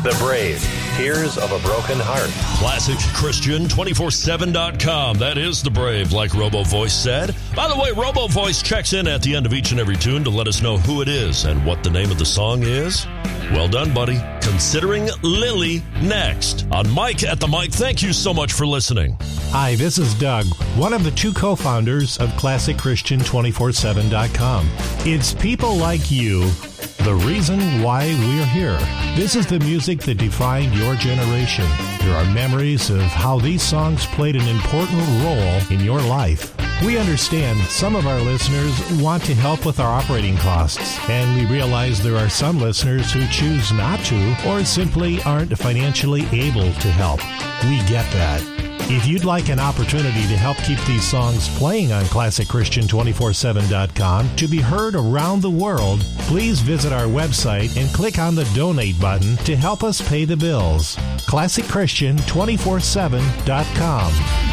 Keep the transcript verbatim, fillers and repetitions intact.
The Brave, Tears of a Broken Heart. Classic Christian two four seven dot com. That is The Brave, like Robo Voice said. By the way, Robo Voice checks in at the end of each and every tune to let us know who it is and what the name of the song is. Well done, buddy. Considering Lily next. On Mike at the Mic, thank you so much for listening. Hi, this is Doug, one of the two co-founders of Classic Christian two four seven dot com. It's people like you, the reason why we're here. This is the music that defined your generation. There are memories of how these songs played an important role in your life. We understand some of our listeners want to help with our operating costs, and we realize there are some listeners who choose not to or simply aren't financially able to help. We get that. If you'd like an opportunity to help keep these songs playing on Classic Christian two four seven dot com to be heard around the world, please visit our website and click on the donate button to help us pay the bills. Classic Christian two four seven dot com.